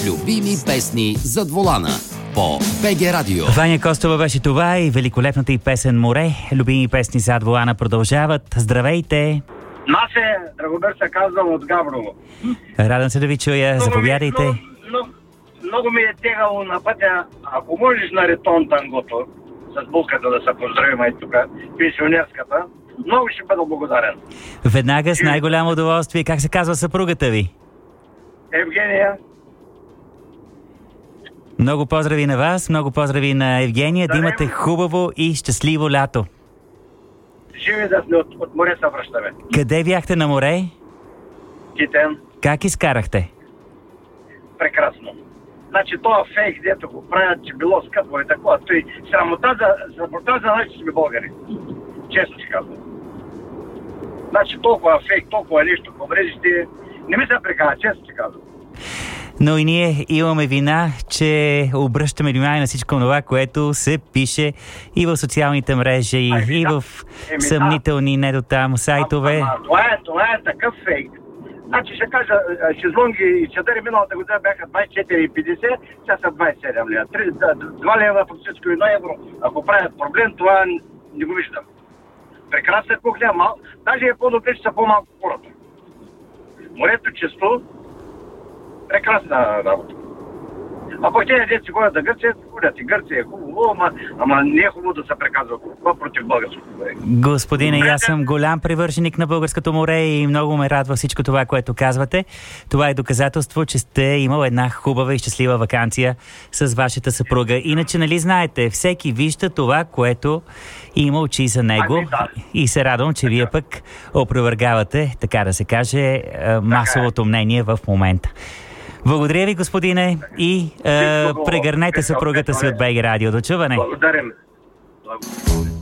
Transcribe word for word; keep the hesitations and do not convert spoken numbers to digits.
Любими песни зад волана по БГ Радио. Ваня Костова беше това и великолепната и песен "Море". Любими песни зад волана продължават. Здравейте! Насе, Драгобер се казвам от Габрово. Радвам се да ви чуя. Много Заповядайте. Ми, много, много, много ми е тегало на пътя. Ако можеш на ритон тангото, с булката да се поздравим и тук, пенсионерската, много ще бъда благодарен. Веднага с най-голямо удоволствие. Как се казва съпругата ви? Евгения. Много поздрави на вас, много поздрави на Евгения. Да имате хубаво и щастливо лято. Живи да сме от, от море се връщаме. Къде бяхте на море? Китен. Как изкарахте? Прекрасно. Значи това фейк, дето го правят, че било скъпо и такова. Той срамота за, срамота за нас, че сме българи. Честно си казвам. Значи толкова фейк, толкова нещо по мрежите, не ми се прекара, честно си казвам. Но и ние имаме вина, че обръщаме внимание на всичко това, което се пише и в социалните мрежи, и, Ами, и да. в Еми, съмнителни не до там сайтове. А, а, това, е, това е такъв фейк. Значи ще кажа, шезлонги и чадъри миналата година бяха двайсет и четири и петдесет, сега са двайсет и седем лева. два лева по всичко и едно евро. Ако правят проблем, това не го виждам. Прекрасна кухня, мал... даже е по-добре, че са по-малко хората. Морето чисто, прекрасна работа. А пък тези деца ходят да Гърция, ходят и Гърция е хубаво, ама, ама не е хубаво да се преказва това против българското море. Господине, аз съм голям привърженик на българското море и много ме радва всичко това, което казвате. Това е доказателство, че сте имал една хубава и щастлива ваканция с вашата съпруга. Иначе, нали знаете, всеки вижда това, което има очи за него, ами, да. И се радвам, че така. Вие пък опровергавате, така да се каже, масовото е. мнение в момента. Благодаря ви, господине, и е, прегърнете съпругата си от БГ Радио. До чуване! Благодарим. Благодарим.